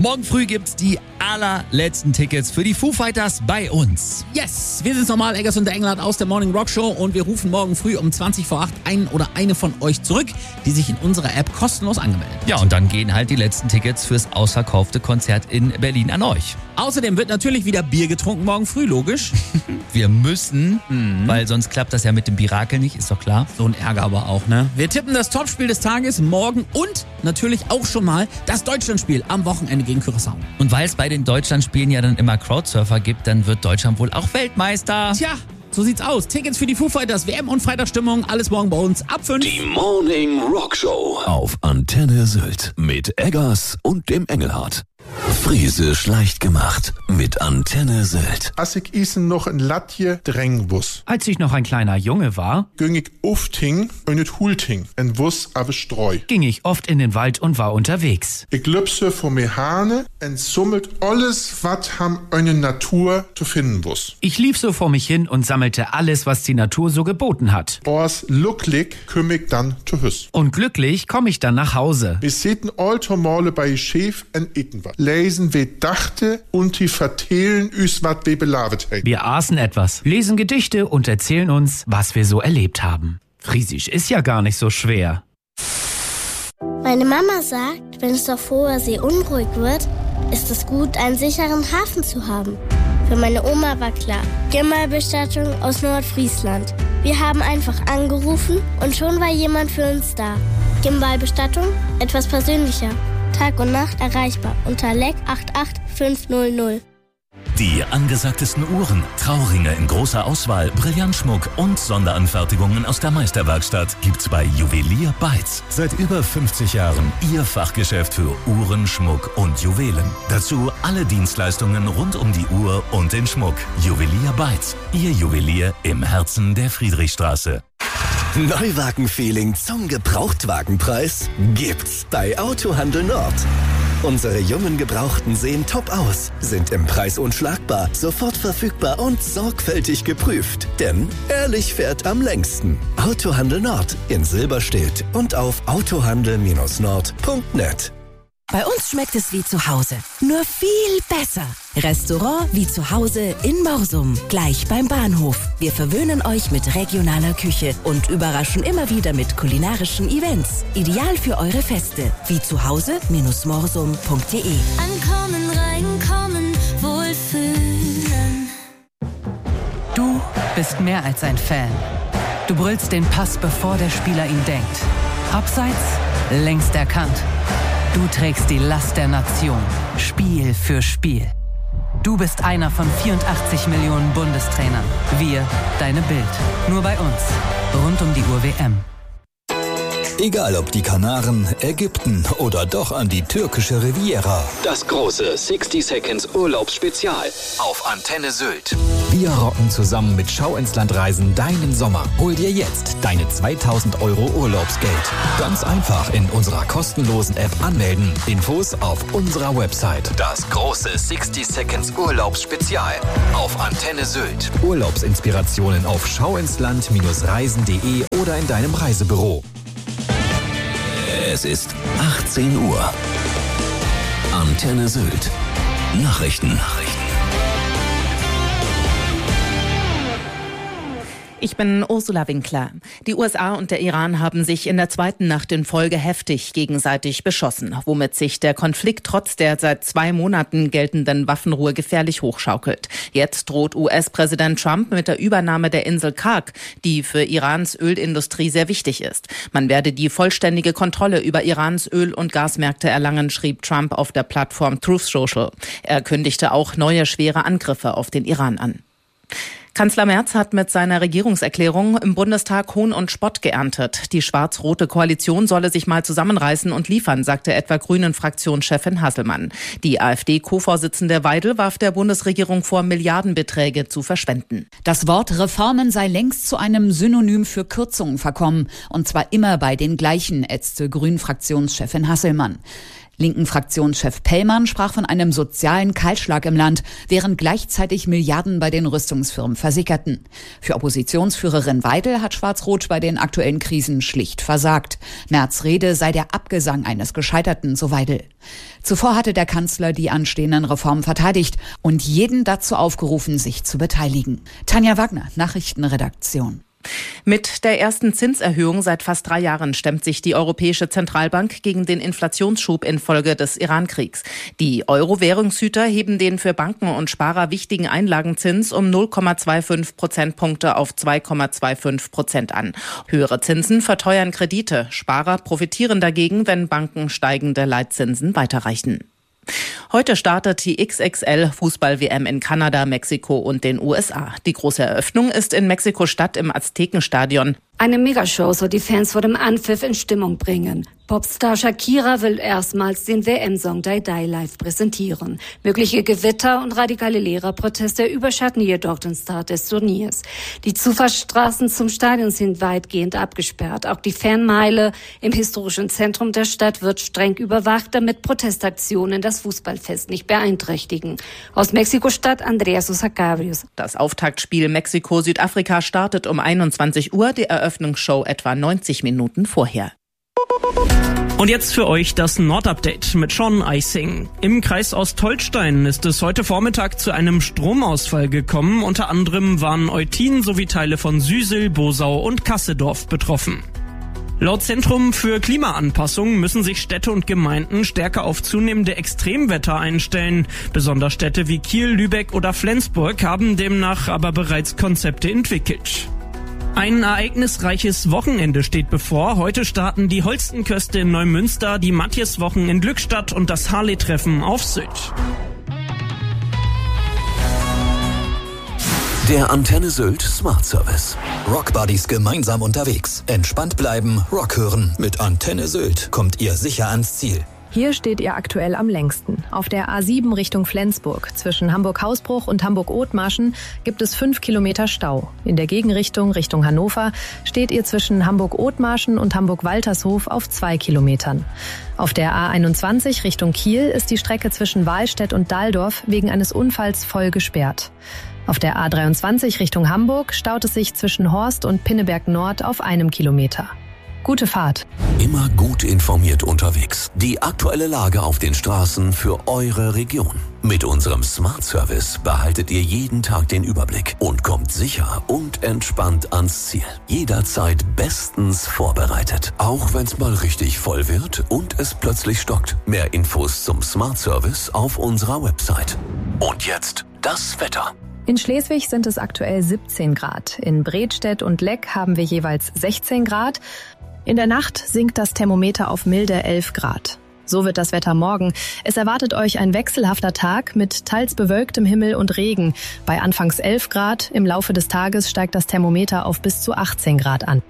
Morgen früh gibt's die allerletzten Tickets für die Foo Fighters bei uns. Yes, wir sind's nochmal, Eggers und der Engelhardt aus der Morning Rock Show und wir rufen morgen früh um 20 vor 8 einen oder eine von euch zurück, die sich in unserer App kostenlos angemeldet hat. Ja, und dann gehen halt die letzten Tickets fürs ausverkaufte Konzert in Berlin an euch. Außerdem wird natürlich wieder Bier getrunken morgen früh, logisch. Wir müssen, weil sonst klappt das ja mit dem Birakel nicht, ist doch klar. So ein Ärger aber auch, ne? Wir tippen das Topspiel des Tages morgen und natürlich auch schon mal das Deutschlandspiel am Wochenende gegen Curaçao. Und weil es bei den Deutschlandspielen ja dann immer Crowdsurfer gibt, dann wird Deutschland wohl auch Weltmeister. Tja, so sieht's aus. Tickets für die Foo Fighters, WM und Freitagsstimmung, alles morgen bei uns ab 5. Die Morning Rock Show auf Antenne Sylt mit Eggers und dem Engelhardt. Friesisch leicht gemacht mit Antenne Sylt. Als ich isen noch ein Latje drängen wuss. Als ich noch ein kleiner Junge war, Ging ich ufting und et hulting en wuss ave streu. ging ich oft in den Wald und war unterwegs. Ich lüpse vor mir Hane en summelt alles, wat ham eine Natur zu finden wuss. Ich lief so vor mich hin und sammelte alles, was die Natur so geboten hat. Ors lucklig küm ich dann zu Hüss. Und glücklich komme ich dann nach Hause. Wir seten alter Male bei Chef en eten wat. Lesen we dachte und die vertellen üs wat we belavet heit. Wir aßen etwas, lesen Gedichte und erzählen uns, was wir so erlebt haben. Friesisch ist ja gar nicht so schwer. Meine Mama sagt, wenn es auf hoher See unruhig wird, ist es gut, einen sicheren Hafen zu haben. Für meine Oma war klar, Gimmelbestattung aus Nordfriesland. Wir haben einfach angerufen und schon war jemand für uns da. Gimmelbestattung, etwas persönlicher. Tag und Nacht erreichbar unter LEC 88500. Die angesagtesten Uhren, Trauringe in großer Auswahl, Brillantschmuck und Sonderanfertigungen aus der Meisterwerkstatt gibt's bei Juwelier Beitz. Seit über 50 Jahren Ihr Fachgeschäft für Uhren, Schmuck und Juwelen. Dazu alle Dienstleistungen rund um die Uhr und den Schmuck. Juwelier Beitz, Ihr Juwelier im Herzen der Friedrichstraße. Neuwagen-Feeling zum Gebrauchtwagenpreis gibt's bei Autohandel Nord. Unsere jungen Gebrauchten sehen top aus, sind im Preis unschlagbar, sofort verfügbar und sorgfältig geprüft. Denn ehrlich fährt am längsten. Autohandel Nord in Silberstedt und auf autohandel-nord.net. Bei uns schmeckt es wie zu Hause, nur viel besser. Restaurant wie zu Hause in Morsum, gleich beim Bahnhof. Wir verwöhnen euch mit regionaler Küche und überraschen immer wieder mit kulinarischen Events. Ideal für eure Feste, wie zu Hause-morsum.de. Ankommen, reinkommen, wohlfühlen. Du bist mehr als ein Fan. Du brüllst den Pass, bevor der Spieler ihn denkt. Abseits, längst erkannt. Du trägst die Last der Nation, Spiel für Spiel. Du bist einer von 84 Millionen Bundestrainern. Wir, deine Bild. Nur bei uns. Rund um die Uhr WM. Egal ob die Kanaren, Ägypten oder doch an die türkische Riviera. Das große 60 Seconds Urlaubsspezial auf Antenne Sylt. Wir rocken zusammen mit Schau ins Land Reisen deinen Sommer. Hol dir jetzt deine 2000 € Urlaubsgeld. Ganz einfach in unserer kostenlosen App anmelden. Infos auf unserer Website. Das große 60 Seconds Urlaubsspezial auf Antenne Sylt. Urlaubsinspirationen auf schauinsland-reisen.de oder in deinem Reisebüro. Es ist 18 Uhr. Antenne Sylt. Nachrichten. Ich bin Ursula Winkler. Die USA und der Iran haben sich in der zweiten Nacht in Folge heftig gegenseitig beschossen, womit sich der Konflikt trotz der seit 2 Monaten geltenden Waffenruhe gefährlich hochschaukelt. Jetzt droht US-Präsident Trump mit der Übernahme der Insel Karg, die für Irans Ölindustrie sehr wichtig ist. Man werde die vollständige Kontrolle über Irans Öl- und Gasmärkte erlangen, schrieb Trump auf der Plattform Truth Social. Er kündigte auch neue schwere Angriffe auf den Iran an. Kanzler Merz hat mit seiner Regierungserklärung im Bundestag Hohn und Spott geerntet. Die schwarz-rote Koalition solle sich mal zusammenreißen und liefern, sagte etwa Grünen-Fraktionschefin Hasselmann. Die AfD-Co-Vorsitzende Weidel warf der Bundesregierung vor, Milliardenbeträge zu verschwenden. Das Wort Reformen sei längst zu einem Synonym für Kürzungen verkommen. Und zwar immer bei den gleichen, ätzte Grünen-Fraktionschefin Hasselmann. Linken Fraktionschef Pellmann sprach von einem sozialen Kahlschlag im Land, während gleichzeitig Milliarden bei den Rüstungsfirmen versickerten. Für Oppositionsführerin Weidel hat Schwarz-Rot bei den aktuellen Krisen schlicht versagt. Merz' Rede sei der Abgesang eines Gescheiterten, so Weidel. Zuvor hatte der Kanzler die anstehenden Reformen verteidigt und jeden dazu aufgerufen, sich zu beteiligen. Tanja Wagner, Nachrichtenredaktion. Mit der ersten Zinserhöhung seit fast 3 Jahren stemmt sich die Europäische Zentralbank gegen den Inflationsschub infolge des Iran-Kriegs. Die Euro-Währungshüter heben den für Banken und Sparer wichtigen Einlagenzins um 0,25 Prozentpunkte auf 2,25% an. Höhere Zinsen verteuern Kredite. Sparer profitieren dagegen, wenn Banken steigende Leitzinsen weiterreichen. Heute startet die XXL-Fußball-WM in Kanada, Mexiko und den USA. Die große Eröffnung ist in Mexiko-Stadt im Aztekenstadion. Eine Megashow soll die Fans vor dem Anpfiff in Stimmung bringen. Popstar Shakira will erstmals den WM-Song Die Die live präsentieren. Mögliche Gewitter und radikale Lehrerproteste überschatten jedoch den Start des Turniers. Die Zufahrtsstraßen zum Stadion sind weitgehend abgesperrt. Auch die Fanmeile im historischen Zentrum der Stadt wird streng überwacht, damit Protestaktionen das Fußballfest nicht beeinträchtigen. Aus Mexiko-Stadt Andreas Osakabrius. Das Auftaktspiel Mexiko-Südafrika startet um 21 Uhr, die Eröffnungsshow etwa 90 Minuten vorher. Und jetzt für euch das Nordupdate mit Sean Eising. Im Kreis Ostholstein ist es heute Vormittag zu einem Stromausfall gekommen. Unter anderem waren Eutin sowie Teile von Süsel, Bosau und Kassedorf betroffen. Laut Zentrum für Klimaanpassung müssen sich Städte und Gemeinden stärker auf zunehmende Extremwetter einstellen. Besonders Städte wie Kiel, Lübeck oder Flensburg haben demnach aber bereits Konzepte entwickelt. Ein ereignisreiches Wochenende steht bevor. Heute starten die Holstenköste in Neumünster, die Matthiaswochen in Glückstadt und das Harley-Treffen auf Sylt. Der Antenne Sylt Smart Service. Rockbuddies gemeinsam unterwegs. Entspannt bleiben, Rock hören. Mit Antenne Sylt kommt ihr sicher ans Ziel. Hier steht ihr aktuell am längsten. Auf der A7 Richtung Flensburg. Zwischen Hamburg-Hausbruch und Hamburg-Othmarschen gibt es 5 Kilometer Stau. In der Gegenrichtung Richtung Hannover steht ihr zwischen Hamburg-Othmarschen und Hamburg-Waltershof auf 2 Kilometern. Auf der A21 Richtung Kiel ist die Strecke zwischen Wahlstedt und Dahldorf wegen eines Unfalls voll gesperrt. Auf der A23 Richtung Hamburg staut es sich zwischen Horst und Pinneberg Nord auf 1 Kilometer. Gute Fahrt. Immer gut informiert unterwegs. Die aktuelle Lage auf den Straßen für eure Region. Mit unserem Smart Service behaltet ihr jeden Tag den Überblick und kommt sicher und entspannt ans Ziel. Jederzeit bestens vorbereitet. Auch wenn es mal richtig voll wird und es plötzlich stockt. Mehr Infos zum Smart Service auf unserer Website. Und jetzt das Wetter. In Schleswig sind es aktuell 17 Grad. In Bredstedt und Leck haben wir jeweils 16 Grad. In der Nacht sinkt das Thermometer auf milde 11 Grad. So wird das Wetter morgen. Es erwartet euch ein wechselhafter Tag mit teils bewölktem Himmel und Regen. Bei anfangs 11 Grad, im Laufe des Tages steigt das Thermometer auf bis zu 18 Grad an.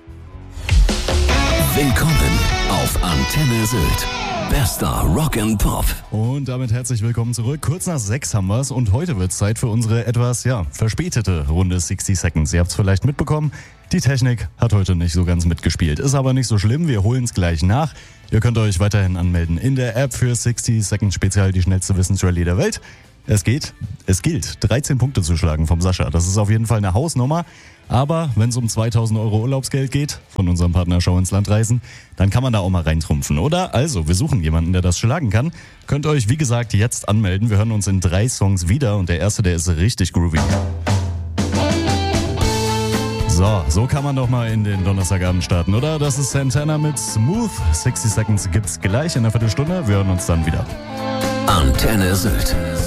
Willkommen auf Antenne Sylt. Bester Rock and Pop. Und damit herzlich willkommen zurück. Kurz nach 6 haben wir's und heute wird's Zeit für unsere etwas, verspätete Runde 60 Seconds. Ihr habt's vielleicht mitbekommen. Die Technik hat heute nicht so ganz mitgespielt. Ist aber nicht so schlimm, wir holen's gleich nach. Ihr könnt euch weiterhin anmelden in der App für 60 Seconds Spezial, die schnellste Wissensrallye der Welt. Es gilt, 13 Punkte zu schlagen vom Sascha. Das ist auf jeden Fall eine Hausnummer. Aber wenn es um 2.000 Euro Urlaubsgeld geht, von unserem Partner Schau ins Land reisen, dann kann man da auch mal reintrumpfen, oder? Also, wir suchen jemanden, der das schlagen kann. Könnt euch, wie gesagt, jetzt anmelden. Wir hören uns in 3 Songs wieder und der erste, der ist richtig groovy. So kann man doch mal in den Donnerstagabend starten, oder? Das ist Santana mit Smooth. 60 Seconds gibt's gleich in einer Viertelstunde. Wir hören uns dann wieder. Antenne Sylt.